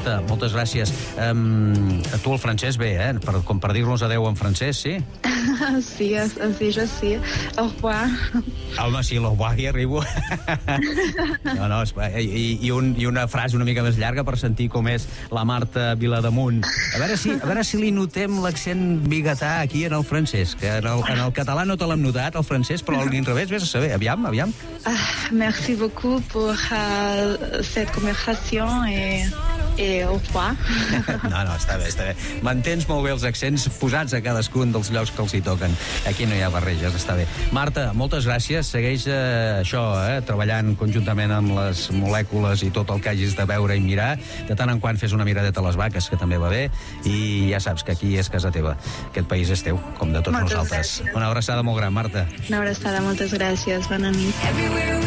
Marta, moltes gràcies. Tu el francès bé, com per dir-nos adeu en francès, sí? Sí, así yo sí. Au revoir. Home, sí, au revoir, hi arribo. No, i una frase una mica més llarga per sentir com és la Marta Vilademunt. A veure si li notem l'accent biguetà aquí en el francès, que en el català no te l'hem notat, el francès, però a l'inrevés, vés a saber. Aviam. Merci beaucoup pour cette conversation et au revoir. No, està bé. Mantens molt bé els accents posats a cadascun dels llocs que els hi toquen. Aquí no hi ha barreges, està bé. Marta, moltes gràcies. Segueix treballant conjuntament amb les molècules i tot el que hagis de veure i mirar. De tant en quant fes una miradeta a les vaques, que també va bé. I ja saps que aquí és casa teva. Aquest país és teu, com de tots nosaltres. Una abraçada molt gran, Marta. Una abraçada, moltes gràcies. Bona nit.